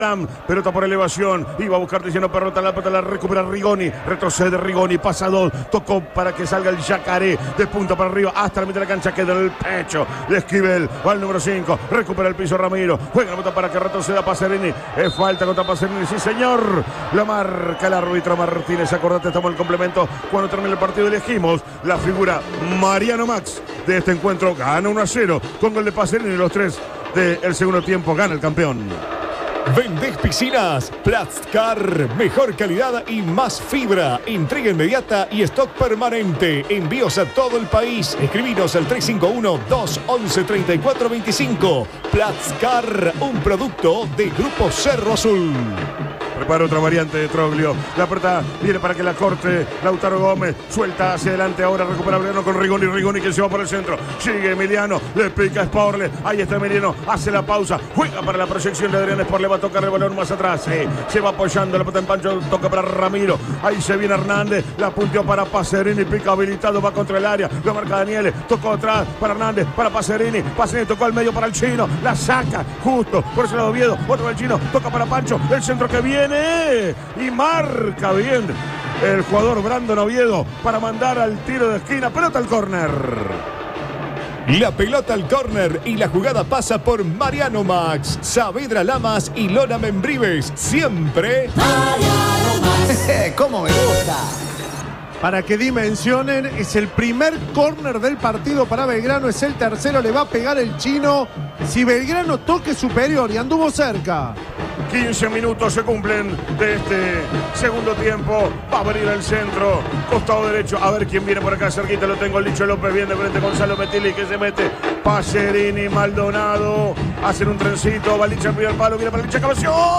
Pelota por elevación, iba a buscar lleno pelota, la recupera Rigoni, retrocede Rigoni, pasa 2, tocó para que salga el Yacaré, de punta para arriba, hasta la mitad de la cancha, queda en el pecho de Esquivel, va el número 5, recupera el piso Ramiro, juega la pelota para que retroceda Pacerini, es falta contra Pacerini, sí señor, lo marca el árbitro Martínez, acordate, estamos en el complemento, cuando termine el partido elegimos la figura Mariano Max de este encuentro, gana 1-0, con gol de Pacerini, los 3 del segundo tiempo, gana el campeón. ¿Vendés piscinas? Plastcar, mejor calidad y más fibra. Entrega inmediata y stock permanente. Envíos a todo el país. Escribinos al 351-211-3425. Plastcar, un producto de Grupo Cerro Azul. Prepara otra variante de Troglio. La pelota viene para que la corte Lautaro Gómez. Suelta hacia adelante ahora. Recupera Emiliano con Rigoni. Rigoni que se va por el centro. Sigue Emiliano. Le pica Sporle. Ahí está Emiliano. Hace la pausa. Juega para la proyección de Adrián Sporle. Va a tocar el balón más atrás. Se va apoyando. La pelota en Pancho. Toca para Ramiro. Ahí se viene Hernández. La punteó para Pacerini. Pica habilitado. Va contra el área. Lo marca Daniele. Tocó atrás para Hernández. Para Pacerini. Pacerini tocó al medio para el chino. La saca. Justo. Por ese lado Oviedo. Otro del chino. Toca para Pancho. El centro que viene. Y marca bien el jugador Brandon Oviedo para mandar al tiro de esquina. Pelota al córner. La pelota al córner y la jugada pasa por Mariano Max, Saavedra Lamas y Lona Membrives. Siempre Mariano Max. ¿Cómo me gusta? Para que dimensionen, es el primer córner del partido para Belgrano, es el tercero, le va a pegar el chino. Si Belgrano toque superior y anduvo cerca. 15 minutos se cumplen de este segundo tiempo. Va a venir al centro, costado derecho. A ver quién viene por acá cerquita. Lo tengo el Licho López. Viene de frente Gonzalo Metilli que se mete. Pacerini, Maldonado. Hacen un trencito. Va Licha al primer palo. Viene para Licha, cabeció.